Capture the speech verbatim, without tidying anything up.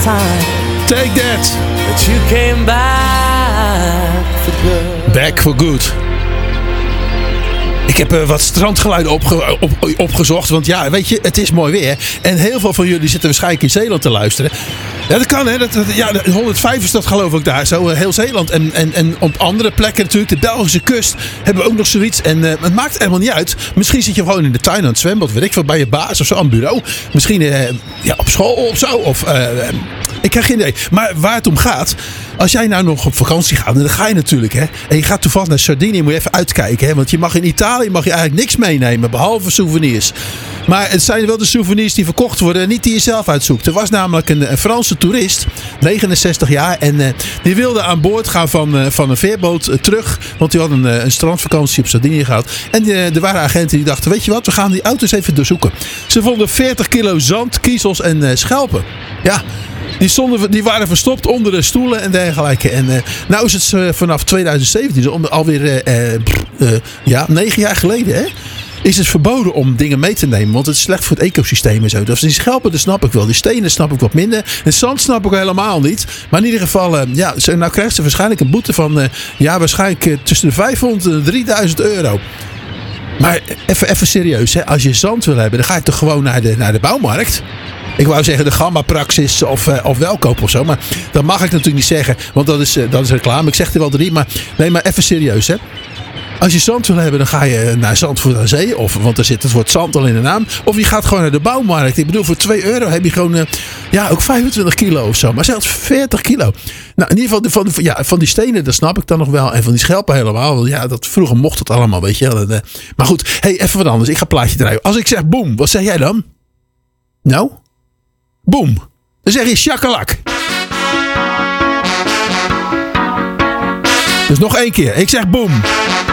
sign. Take that. That you came back for good. Back for good. Ik heb uh, wat strandgeluiden opge- op, opgezocht. Want ja, weet je, het is mooi weer. En heel veel van jullie zitten waarschijnlijk in Zeeland te luisteren. Ja, dat kan hè. Dat, dat, ja, honderdvijf is dat geloof ik daar. Zo uh, heel Zeeland. En, en, en op andere plekken natuurlijk. De Belgische kust hebben we ook nog zoiets. En uh, het maakt helemaal niet uit. Misschien zit je gewoon in de tuin aan het zwembad. Weet ik veel, bij je baas of zo aan het bureau. Misschien uh, ja, op school of zo. Of... Uh, Ik krijg geen idee. Maar waar het om gaat. Als jij nou nog op vakantie gaat. Dan ga je natuurlijk. Hè, en je gaat toevallig naar Sardinië. Moet je even uitkijken. Hè, want je mag in Italië mag je eigenlijk niks meenemen. Behalve souvenirs. Maar het zijn wel de souvenirs die verkocht worden. Niet die je zelf uitzoekt. Er was namelijk een, een Franse toerist. negenenzestig jaar. En uh, die wilde aan boord gaan van, uh, van een veerboot uh, terug. Want die had een, uh, een strandvakantie op Sardinië gehad. En uh, er waren agenten die dachten. Weet je wat. We gaan die auto's even doorzoeken. Ze vonden veertig kilo zand, kiezels en uh, schelpen. Ja. Die, stonden, die waren verstopt onder de stoelen en dergelijke. En uh, nou is het uh, vanaf twintig zeventien, dus alweer uh, uh, uh, ja, negen jaar geleden, hè, is het verboden om dingen mee te nemen. Want het is slecht voor het ecosysteem en zo. Dus die schelpen, dat snap ik wel. Die stenen snap ik wat minder. En zand snap ik helemaal niet. Maar in ieder geval, uh, ja, nou krijgt ze waarschijnlijk een boete van, uh, ja, waarschijnlijk uh, tussen de vijfhonderd en drieduizend euro. Maar even, even serieus, hè. Als je zand wil hebben, dan ga je toch gewoon naar de, naar de bouwmarkt. Ik wou zeggen de Gamma-praxis of, uh, of Welkoop of zo. Maar dat mag ik natuurlijk niet zeggen. Want dat is, uh, dat is reclame. Ik zeg er wel drie. Maar nee, maar even serieus, hè. Als je zand wil hebben, dan ga je naar Zandvoort aan Zee. Of, want er zit het woord zand al in de naam. Of je gaat gewoon naar de bouwmarkt. Ik bedoel, voor twee euro heb je gewoon uh, ja, ook vijfentwintig kilo of zo. Maar zelfs veertig kilo. Nou, in ieder geval van, van, ja, van die stenen, dat snap ik dan nog wel. En van die schelpen helemaal. Want ja, dat, vroeger mocht het allemaal, weet je. En, uh, maar goed, hey, even wat anders. Ik ga een plaatje draaien. Als ik zeg boem, wat zeg jij dan? Nou? Boem. Dan zeg je shakalak. Dus nog één keer. Ik zeg boem.